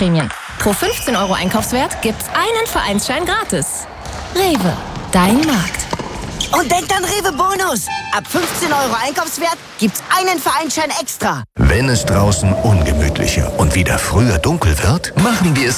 Einkaufsprämien. Pro 15 € Einkaufswert gibt's einen Vereinsschein gratis. Rewe, dein Markt. Und denkt an Rewe Bonus. Ab 15 € Einkaufswert gibt's einen Vereinsschein extra. Wenn es draußen ungemütlicher und wieder früher dunkel wird, machen wir es